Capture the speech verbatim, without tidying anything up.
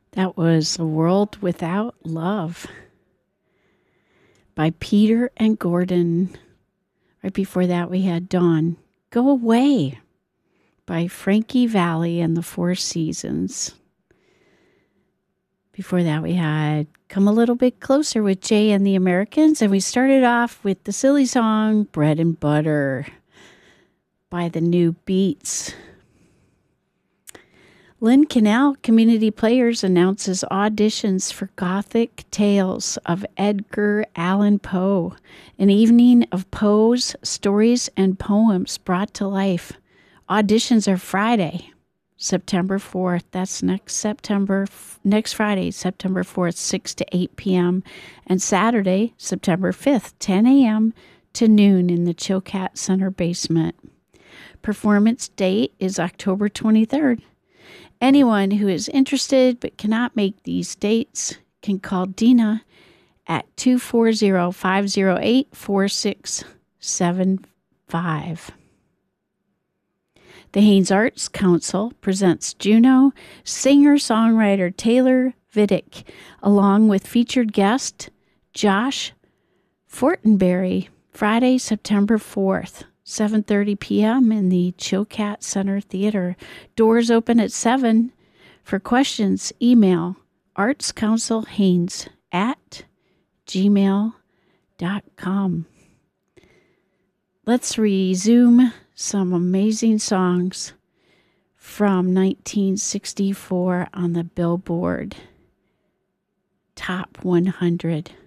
That was A World Without Love by Peter and Gordon. Right before that, we had Dawn, Go Away by Frankie Valli and the Four Seasons. Before that, we had Come a Little Bit Closer with Jay and the Americans. And we started off with the silly song Bread and Butter by the New Beats. Lynn Canal Community Players announces auditions for Gothic Tales of Edgar Allan Poe, an evening of Poe's stories and poems brought to life. Auditions are Friday, September fourth. That's next September, next Friday, September fourth, six to eight p.m. And Saturday, September fifth, ten a.m. to noon in the Chilkat Center basement. Performance date is October twenty-third. Anyone who is interested but cannot make these dates can call Dina at two four zero, five zero eight, four six seven five. The Haines Arts Council presents Juno singer-songwriter Taylor Vidic, along with featured guest Josh Fortenberry, Friday, September fourth. seven thirty p.m. in the Chilkat Center Theater. Doors open at seven. For questions, email artscouncilhaines at gmail dot com. Let's resume some amazing songs from nineteen sixty-four on the Billboard Top one hundred.